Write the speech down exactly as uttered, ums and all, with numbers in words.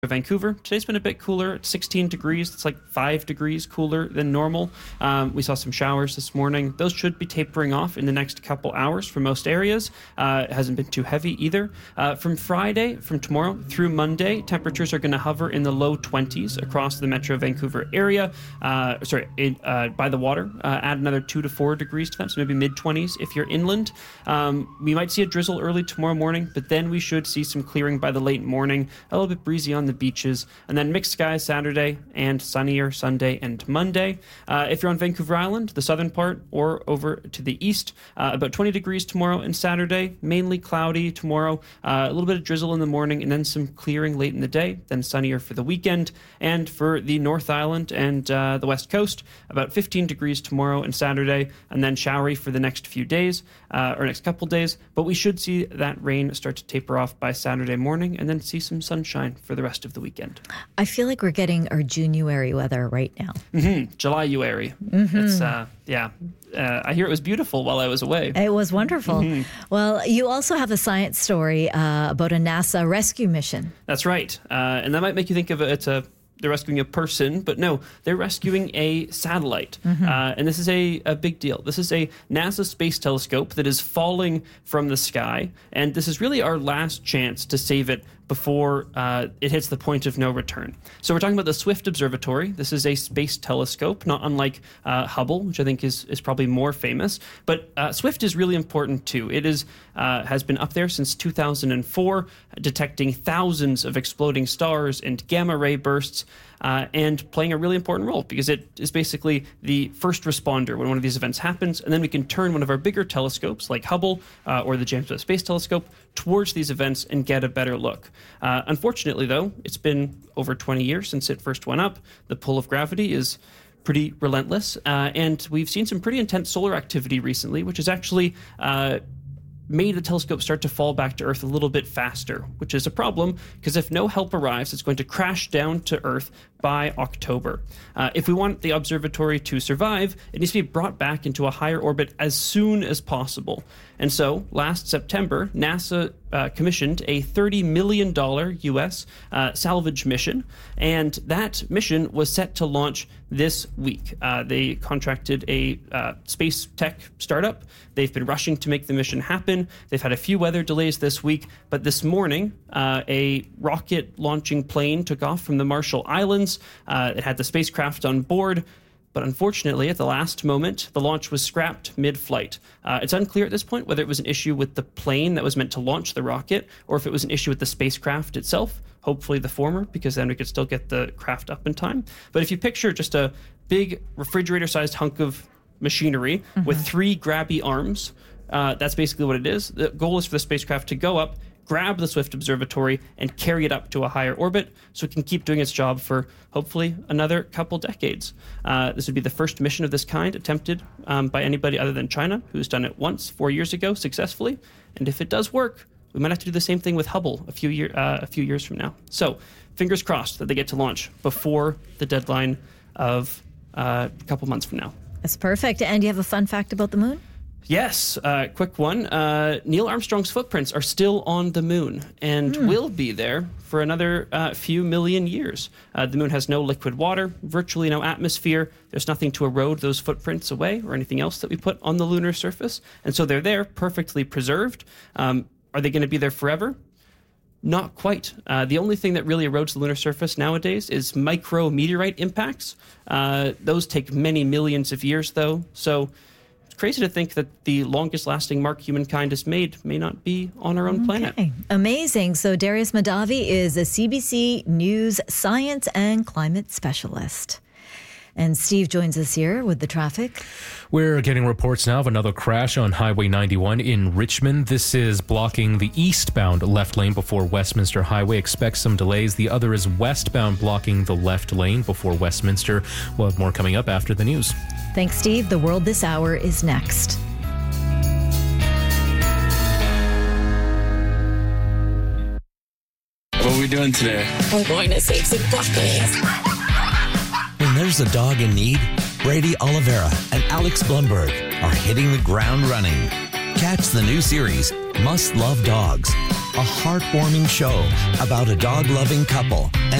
Vancouver. Today's been a bit cooler at sixteen degrees. It's like five degrees cooler than normal. Um, we saw some showers this morning. Those should be tapering off in the next couple hours for most areas. Uh, it hasn't been too heavy either. Uh, from Friday, from tomorrow through Monday, temperatures are going to hover in the low twenties across the Metro Vancouver area. Uh, sorry, in, uh, by the water. Uh, add another two to four degrees to that, so maybe mid twenties if you're inland. Um, we might see a drizzle early tomorrow morning, but then we should see some clearing by the late morning. A little bit breezy on the beaches, and then mixed skies Saturday and sunnier Sunday and Monday. Uh, if you're on Vancouver Island, the southern part, or over to the east, uh, about twenty degrees tomorrow and Saturday, mainly cloudy tomorrow, uh, a little bit of drizzle in the morning, and then some clearing late in the day, then sunnier for the weekend. And for the North Island and uh, the West Coast, about fifteen degrees tomorrow and Saturday, and then showery for the next few days, uh, or next couple days, but we should see that rain start to taper off by Saturday morning, and then see some sunshine for the rest of the weekend. I feel like we're getting our January weather right now. Mm-hmm. July-uary. Mm-hmm. It's, uh, yeah. Uh, I hear it was beautiful while I was away. It was wonderful. Mm-hmm. Well, you also have a science story uh, about a NASA rescue mission. That's right. Uh, and that might make you think of it, it's a they're rescuing a person, but no, they're rescuing a satellite. Mm-hmm. Uh, and this is a, a big deal. This is a NASA space telescope that is falling from the sky, and this is really our last chance to save it before uh, it hits the point of no return. So we're talking about the Swift Observatory. This is a space telescope, not unlike uh, Hubble, which I think is, is probably more famous. But uh, Swift is really important too. It is uh, has been up there since two thousand four, detecting thousands of exploding stars and gamma ray bursts, uh, and playing a really important role because it is basically the first responder when one of these events happens, and then we can turn one of our bigger telescopes like Hubble uh, or the James Webb Space Telescope towards these events and get a better look. Uh, unfortunately, though, it's been over twenty years since it first went up. The pull of gravity is pretty relentless, uh, and we've seen some pretty intense solar activity recently, which has actually uh, made the telescope start to fall back to Earth a little bit faster, which is a problem because if no help arrives, it's going to crash down to Earth by October. Uh, if we want the observatory to survive, it needs to be brought back into a higher orbit as soon as possible. And so, last September, NASA uh, commissioned a thirty million dollars U S uh, salvage mission, and that mission was set to launch this week. Uh, they contracted a uh, space tech startup. They've been rushing to make the mission happen. They've had a few weather delays this week, but this morning, uh, a rocket launching plane took off from the Marshall Islands. Uh, it had the spacecraft on board, but unfortunately, at the last moment, the launch was scrapped mid-flight. Uh, it's unclear at this point whether it was an issue with the plane that was meant to launch the rocket or if it was an issue with the spacecraft itself. Hopefully the former, because then we could still get the craft up in time. But if you picture just a big refrigerator-sized hunk of machinery mm-hmm. with three grabby arms, uh, that's basically what it is. The goal is for the spacecraft to go up, grab the Swift Observatory, and carry it up to a higher orbit so it can keep doing its job for hopefully another couple decades. Uh, this would be the first mission of this kind attempted um, by anybody other than China, who's done it once four years ago successfully. And if it does work, we might have to do the same thing with Hubble a few year uh, a few years from now. So fingers crossed that they get to launch before the deadline of uh, a couple months from now. That's perfect. And you have a fun fact about the moon? Yes, uh, quick one. Uh, Neil Armstrong's footprints are still on the moon and mm. will be there for another uh, few million years. Uh, the moon has no liquid water, virtually no atmosphere. There's nothing to erode those footprints away or anything else that we put on the lunar surface. And so they're there, perfectly preserved. Um, are they going to be there forever? Not quite. Uh, the only thing that really erodes the lunar surface nowadays is micrometeorite impacts. Uh, those take many millions of years, though. So it's crazy to think that the longest lasting mark humankind has made may not be on our own okay. planet. Amazing. So Darius Mahdavi is a C B C News science and climate specialist. And Steve joins us here with the traffic. We're getting reports now of another crash on Highway ninety-one in Richmond. This is blocking the eastbound left lane before Westminster Highway. Expect some delays. The other is westbound blocking the left lane before Westminster. We'll have more coming up after the news. Thanks, Steve. The World This Hour is next. What are we doing today? We're going to save some puppies. When there's a dog in need, Brady Oliveira and Alex Blumberg are hitting the ground running. Catch the new series, Must Love Dogs, a heartwarming show about a dog-loving couple and